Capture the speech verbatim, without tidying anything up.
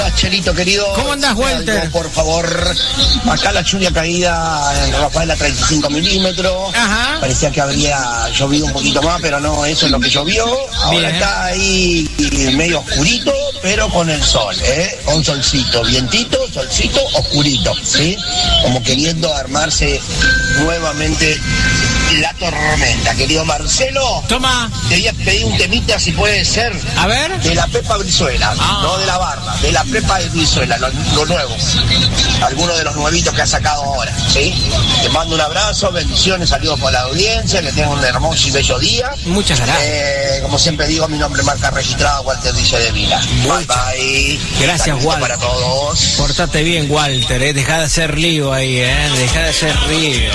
andás, Chelito, querido? ¿Cómo andás, Walter? Algo, por favor. Acá la lluvia caída en Rafaela, treinta y cinco milímetros. Ajá. Parecía que habría llovido un poquito más, pero no, eso es lo que llovió. Ahora Bien. está ahí medio oscurito, pero con el sol, ¿eh? Con solcito, vientito, solcito, oscurito, ¿sí? Como queriendo armarse nuevamente la tormenta. Querido Marcelo, Toma. te voy a pedir un temita, si puede ser. A ver. De la Pepa Brizuela, Ah. no de la barra, de la Pepa de Brizuela, lo, lo nuevo. Alguno de los nuevitos que ha sacado ahora, ¿sí? Te mando un abrazo, bendiciones, saludos por la audiencia, que tengan un hermoso y bello día. Muchas gracias. Eh, como siempre digo, mi nombre es marca registrada, Walter Dice de Vila. Bye, bye. Gracias, Saludito Walter. para todos. Portate bien, Walter, eh. Dejá de hacer lío ahí, eh. Dejá de hacer lío.